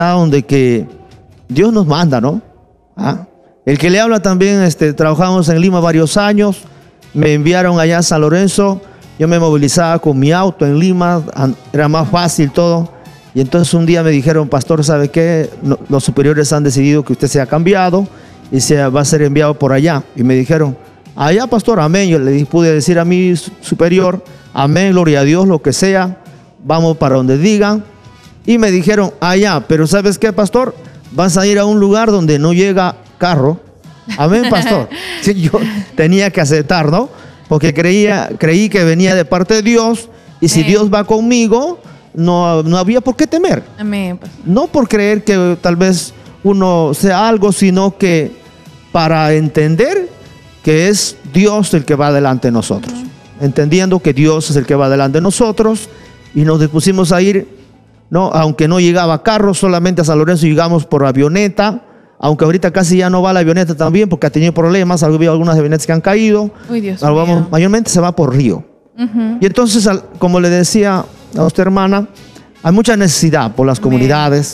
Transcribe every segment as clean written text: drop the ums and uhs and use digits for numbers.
donde que Dios nos manda, ¿no? ¿Ah? El que le habla también, trabajamos en Lima varios años, me enviaron allá a San Lorenzo, yo me movilizaba con mi auto en Lima, era más fácil todo, y entonces un día me dijeron, pastor, ¿sabe qué? Los superiores han decidido que usted se ha cambiado y va a ser enviado por allá, y me dijeron, allá, pastor, amén. Yo le pude decir a mi superior, amén, gloria a Dios, lo que sea, vamos para donde digan. Y me dijeron, allá, pero ¿sabes qué, pastor? Vas a ir a un lugar donde no llega carro. Amén, pastor. Sí, yo tenía que aceptar, ¿no? Porque creí que venía de parte de Dios, y si Dios va conmigo, no había por qué temer. Amén. No por creer que tal vez uno sea algo, sino que para entender que es Dios el que va delante de nosotros. Entendiendo que Dios es el que va delante de nosotros, y nos dispusimos a ir, ¿no? Aunque no llegaba carro, solamente a San Lorenzo llegamos por avioneta, aunque ahorita casi ya no va la avioneta también porque ha tenido problemas, ha habido algunas avionetas que han caído. Uy, Dios mío. Vamos, mayormente se va por río. Y entonces, como le decía a usted, hermana, hay mucha necesidad por las comunidades,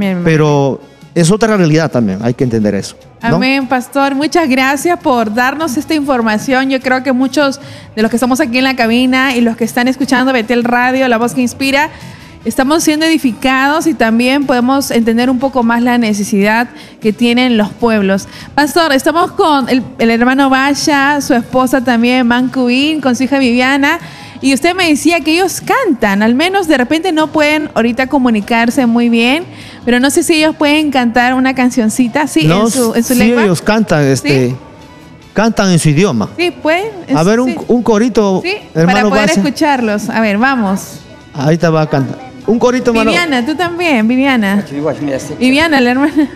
pero es otra realidad también, hay que entender eso, ¿no? Amén, pastor. Muchas gracias por darnos esta información. Yo creo que muchos de los que estamos aquí en la cabina y los que están escuchando Betel Radio, la voz que inspira, estamos siendo edificados y también podemos entender un poco más la necesidad que tienen los pueblos. Pastor, estamos con el hermano Vaya, su esposa también, Mancubín, con su hija Viviana. Y usted me decía que ellos cantan, al menos de repente no pueden ahorita comunicarse muy bien, pero no sé si ellos pueden cantar una cancioncita, ¿sí? No, en su sí, lengua. Ellos cantan, ¿Sí? Cantan en su idioma. Sí, pueden. A ver, sí. un corito, Sí, hermano para poder Vaya. escucharlos. A ver, vamos. Ahorita va a cantar. Un corito, hermano. Viviana, tú también, Viviana. Viviana, la hermana.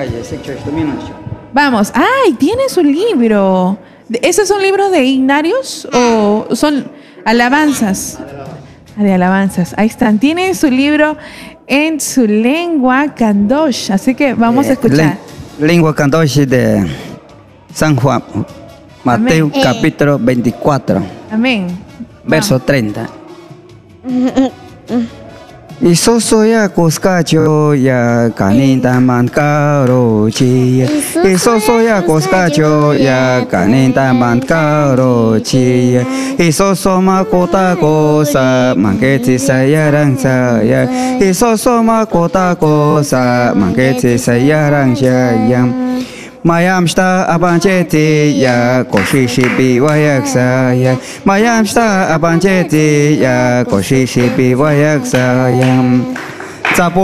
Vamos. ¡Ay, tiene su libro! ¿Esos son libros de hignarios o son alabanzas? De alabanzas. Ahí están. Tiene su libro en su lengua Kandosh. Así que vamos a escuchar. Lengua Kandosh de San Juan, Mateo capítulo 24. Amén. Verso 30. Isoso ya koskacho ya kaninta mankaro chi. Isoso ya koskacho ya kaninta mankaro chi. Isoso makota kosa manketi sayarang saya. Isoso makota kosa manketi sayarang sayam. Mayam sta abanjeti ya koshishi biwayak saya. Mayam sta abanjeti ya koshishi biwayak sayam.